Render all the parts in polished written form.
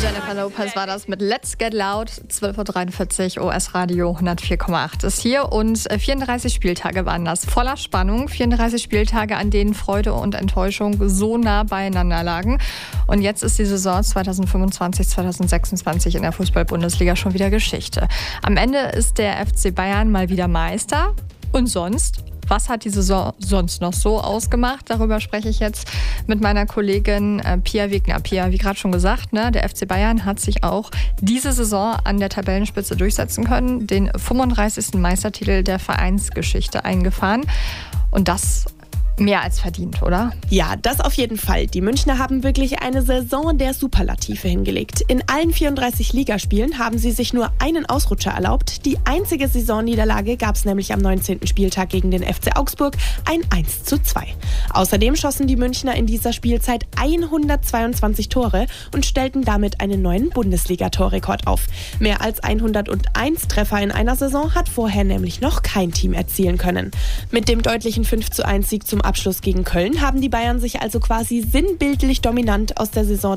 Jennifer Lopez war das mit Let's Get Loud, 12.43 Uhr, OS Radio 104,8 ist hier und 34 Spieltage waren das, voller Spannung, 34 Spieltage, an denen Freude und Enttäuschung so nah beieinander lagen. Und jetzt ist die Saison 2025/2026 in der Fußball-Bundesliga schon wieder Geschichte. Am Ende ist der FC Bayern mal wieder Meister und sonst? Was hat die Saison sonst noch so ausgemacht? Darüber spreche ich jetzt mit meiner Kollegin Pia Wegner. Pia, wie gerade schon gesagt, der FC Bayern hat sich auch diese Saison an der Tabellenspitze durchsetzen können, den 35. Meistertitel der Vereinsgeschichte eingefahren. Und das mehr als verdient, oder? Ja, das auf jeden Fall. Die Münchner haben wirklich eine Saison der Superlative hingelegt. In allen 34 Ligaspielen haben sie sich nur einen Ausrutscher erlaubt. Die einzige Saisonniederlage gab es nämlich am 19. Spieltag gegen den FC Augsburg, ein 1:2. Außerdem schossen die Münchner in dieser Spielzeit 122 Tore und stellten damit einen neuen Bundesliga-Torrekord auf. Mehr als 101 Treffer in einer Saison hat vorher nämlich noch kein Team erzielen können. Mit dem deutlichen 5:1-Sieg zum Abschluss gegen Köln haben die Bayern sich also quasi sinnbildlich dominant aus der Saison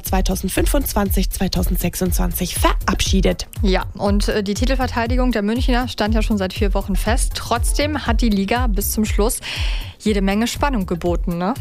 2025/2026 verabschiedet. Ja, und die Titelverteidigung der Münchner stand ja schon seit 4 Wochen fest. Trotzdem hat die Liga bis zum Schluss jede Menge Spannung geboten, ne?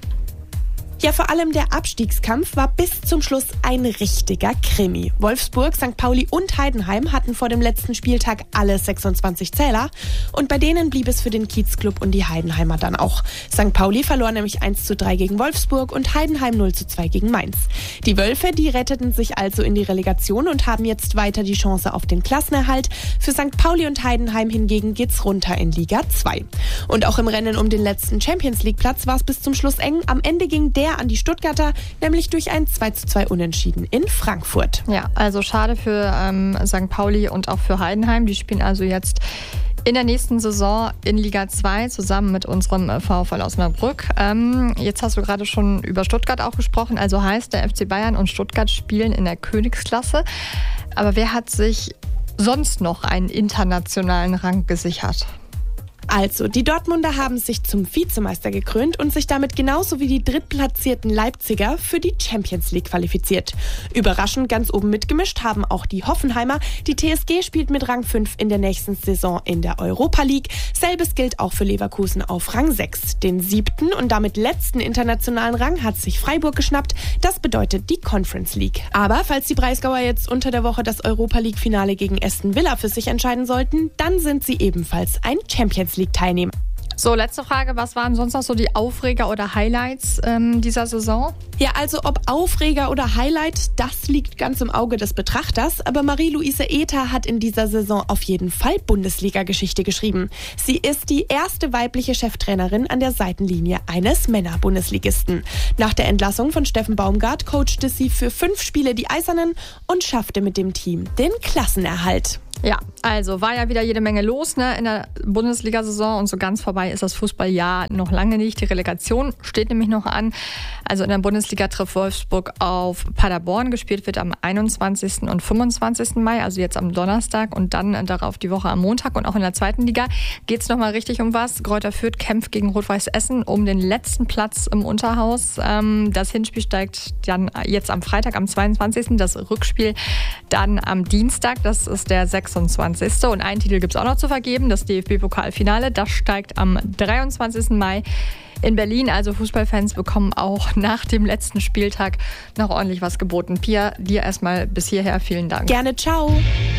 Ja, vor allem der Abstiegskampf war bis zum Schluss ein richtiger Krimi. Wolfsburg, St. Pauli und Heidenheim hatten vor dem letzten Spieltag alle 26 Zähler. Und bei denen blieb es für den Kiezclub und die Heidenheimer dann auch. St. Pauli verlor nämlich 1:3 gegen Wolfsburg und Heidenheim 0:2 gegen Mainz. Die Wölfe, die retteten sich also in die Relegation und haben jetzt weiter die Chance auf den Klassenerhalt. Für St. Pauli und Heidenheim hingegen geht's runter in Liga 2. Und auch im Rennen um den letzten Champions-League-Platz war es bis zum Schluss eng. Am Ende ging der an die Stuttgarter, nämlich durch ein 2:2 Unentschieden in Frankfurt. Ja, also schade für St. Pauli und auch für Heidenheim. Die spielen also jetzt in der nächsten Saison in Liga 2 zusammen mit unserem VfL Osnabrück. Jetzt hast du gerade schon über Stuttgart auch gesprochen. Also heißt, der FC Bayern und Stuttgart spielen in der Königsklasse. Aber wer hat sich sonst noch einen internationalen Rang gesichert? Also, die Dortmunder haben sich zum Vizemeister gekrönt und sich damit genauso wie die drittplatzierten Leipziger für die Champions League qualifiziert. Überraschend ganz oben mitgemischt haben auch die Hoffenheimer. Die TSG spielt mit Rang 5 in der nächsten Saison in der Europa League. Selbes gilt auch für Leverkusen auf Rang 6. Den 7. und damit letzten internationalen Rang hat sich Freiburg geschnappt. Das bedeutet die Conference League. Aber falls die Breisgauer jetzt unter der Woche das Europa League-Finale gegen Aston Villa für sich entscheiden sollten, dann sind sie ebenfalls ein Champions League-Teilnehmer. So, letzte Frage. Was waren sonst noch so die Aufreger oder Highlights dieser Saison? Ja, also ob Aufreger oder Highlight, das liegt ganz im Auge des Betrachters. Aber Marie-Louise Ether hat in dieser Saison auf jeden Fall Bundesliga-Geschichte geschrieben. Sie ist die erste weibliche Cheftrainerin an der Seitenlinie eines Männer-Bundesligisten. Nach der Entlassung von Steffen Baumgart coachte sie für 5 Spiele die Eisernen und schaffte mit dem Team den Klassenerhalt. Ja, also war ja wieder jede Menge los in der Bundesliga-Saison und so ganz vorbei ist das Fußballjahr noch lange nicht. Die Relegation steht nämlich noch an. Also in der Bundesliga trifft Wolfsburg auf Paderborn. Gespielt wird am 21. und 25. Mai, also jetzt am Donnerstag und dann darauf die Woche am Montag. Und auch in der zweiten Liga geht es nochmal richtig um was. Greuther Fürth kämpft gegen Rot-Weiß Essen um den letzten Platz im Unterhaus. Das Hinspiel steigt dann jetzt am Freitag, am 22. Das Rückspiel dann am Dienstag, das ist der 26. Und einen Titel gibt es auch noch zu vergeben, das DFB-Pokalfinale. Das steigt am 23. Mai in Berlin. Also Fußballfans bekommen auch nach dem letzten Spieltag noch ordentlich was geboten. Pia, dir erstmal bis hierher vielen Dank. Gerne, ciao.